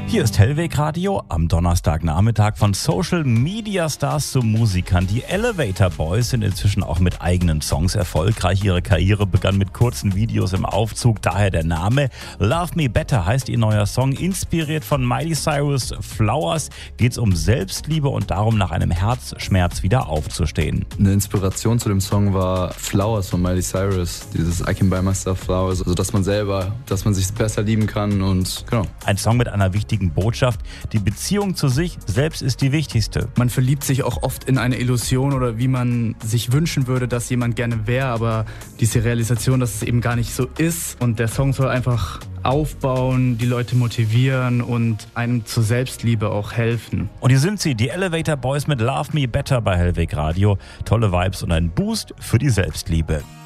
Hier ist Hellweg Radio am Donnerstagnachmittag von Social Media Stars zu Musikern. Die Elevator Boys sind inzwischen auch mit eigenen Songs erfolgreich. Ihre Karriere begann mit kurzen Videos im Aufzug, daher der Name. Love Me Better heißt ihr neuer Song. Inspiriert von Miley Cyrus' Flowers geht's um Selbstliebe und darum, nach einem Herzschmerz wieder aufzustehen. Eine Inspiration zu dem Song war Flowers von Miley Cyrus. Dieses I can buy myself flowers. Also dass man sich besser lieben kann und genau. Ein Song mit einer wichtigen Botschaft: Die Beziehung zu sich selbst ist die wichtigste. Man verliebt sich auch oft in eine Illusion oder wie man sich wünschen würde, dass jemand gerne wäre, aber diese Realisation, dass es eben gar nicht so ist. Und der Song soll einfach aufbauen, die Leute motivieren und einem zur Selbstliebe auch helfen. Und hier sind sie, die Elevator Boys mit Love Me Better bei Hellweg Radio. Tolle Vibes und ein Boost für die Selbstliebe.